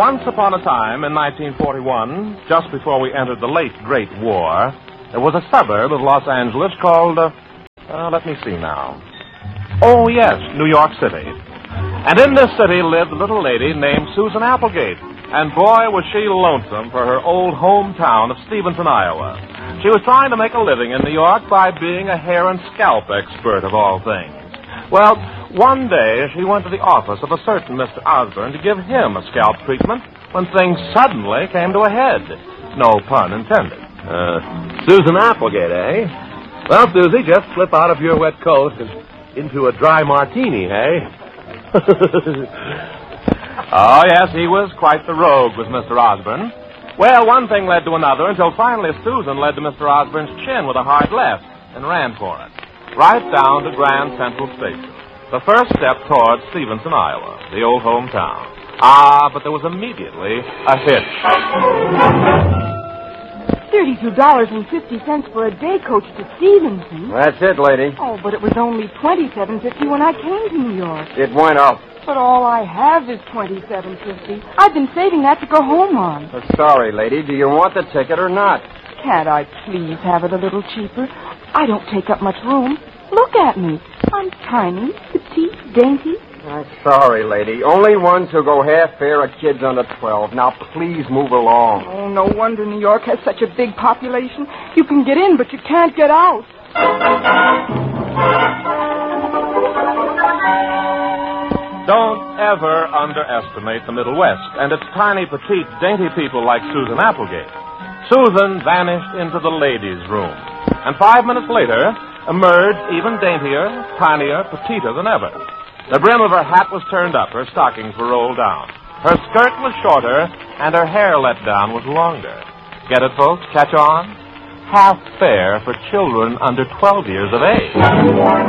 Once upon a time in 1941, just before we entered the late Great War, there was a suburb of Los Angeles called, let me see now. Oh, yes, New York City. And in this city lived a little lady named Susan Applegate. And boy, was she lonesome for her old hometown of Stevenson, Iowa. She was trying to make a living in New York by being a hair and scalp expert of all things. Well, one day she went to the office of a certain Mr. Osborne to give him a scalp treatment when things suddenly came to a head. No pun intended. Susan Applegate, eh? Well, Susie, just slip out of your wet coat and into a dry martini, eh? Oh, yes, he was quite the rogue, was Mr. Osborne. Well, one thing led to another until finally Susan led to Mr. Osborne's chin with a hard left and ran for it. Right down to Grand Central Station. The first step toward Stevenson, Iowa, the old hometown. Ah, but there was immediately a hitch. $32.50 for a day coach to Stevenson. That's it, lady. Oh, but it was only $27.50 when I came to New York. It went up. But all I have is $27.50. I've been saving that to go home on. Sorry, lady. Do you want the ticket or not? Can't I please have it a little cheaper? I don't take up much room. Look at me. I'm tiny, petite, dainty. I'm sorry, lady. Only ones who go half fare are kids under 12. Now, please move along. Oh, no wonder New York has such a big population. You can get in, but you can't get out. Don't ever underestimate the Middle West and its tiny, petite, dainty people like Susan Applegate. Susan vanished into the ladies' room, and 5 minutes later emerged even daintier, tinier, petiter than ever. The brim of her hat was turned up, her stockings were rolled down. Her skirt was shorter, and her hair let down was longer. Get it, folks? Catch on? Half fare for children under 12 years of age.